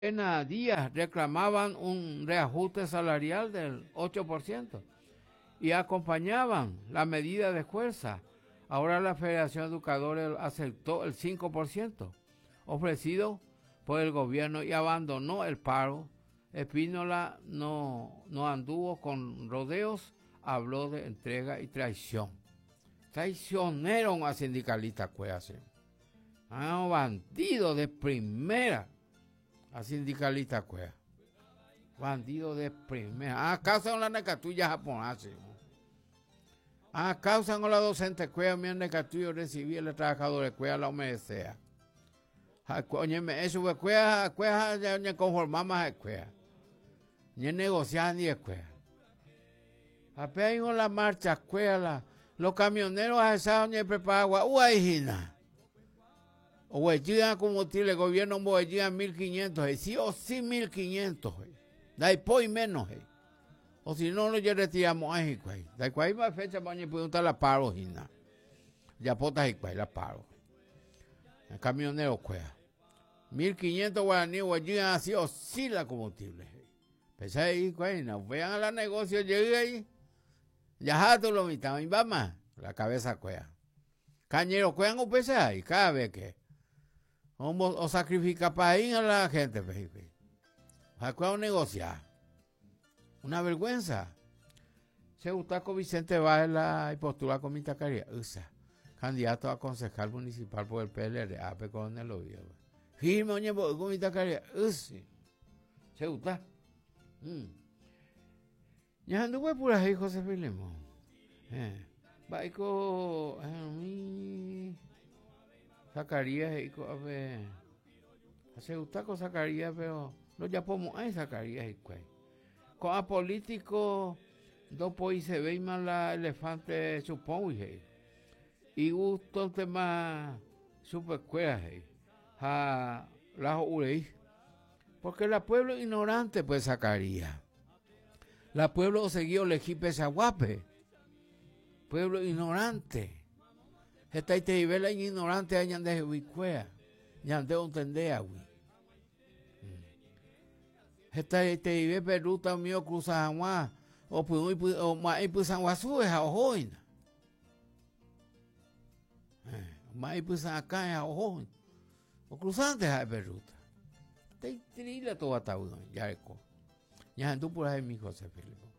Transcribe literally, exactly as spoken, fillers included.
Díaz reclamaban un reajuste salarial del ocho por ciento y acompañaban la medida de fuerza. Ahora la Federación de Educadores aceptó el cinco por ciento ofrecido por el gobierno y abandonó el paro. Espínola no, no anduvo con rodeos, habló de entrega y traición. Traicionaron a sindicalistas, pues, ah, bandido de primera. A sindicalista cuea. Bandido de primera. Ah, causan la necatuya japonesa. Ah, causan la docente cuea. Mi necatuyo recibí el trabajador de cuea la humedecea. Oye, eso fue cuea, cuea, ya ni conformamos de cuea. Ni negociar ni de cuea. Apenas en la marcha cuea, la, los camioneros a esa ni preparados. Uajina. O llegan como tiene el gobierno, o llegan mil quinientos, sí o sí mil quinientos, da después menos, o si no, no ya retiramos a Jicuay. Da cual más fecha para preguntar la paro, Gina. Ya potas Jicuay, la paro. El camionero cuea. mil quinientos guaraníes, o llegan así o sí la combustible. Pensá ahí, Jicuay, no vean a la negocio, llegué ahí. Ya jato lo mitad, y va más, la cabeza cuea. Cañero cuean un pese ahí, cada vez que. O, o sacrifica para ir a la gente, Felipe. ¿A negociar? Una vergüenza. Se gusta con Vicente Varela y postula con Mitacaría. Usa. Candidato a concejal municipal por el P L R. A P con el obvio. Firme, oye, con Mitacaría. Usa. Se gusta. Mm. Ya anduve por ahí, José Filemón. Eh. Baico. Eh, Zacarías, a ver, hace gusta con Zacarías, pero no ya podemos a Zacarías y cuál. Con a político, dos pues se ve más la elefante, supongo, y gusto tema super cuera, a la urey, porque la pueblo ignorante, pues Zacarías, la pueblo seguido lejipe saguape, pueblo ignorante. Esta y te ibe la ignorante a ñande de huicuea, ñande ontendea, güey. Esta y te ibe peruta mío cruza agua, o pues o más y pues agua sube a ojoina. Más y pues acá a ojoina. O cruzante a peruta. Te trila toda tabú, ya eco. Ya andu por ahí mi José Felipe.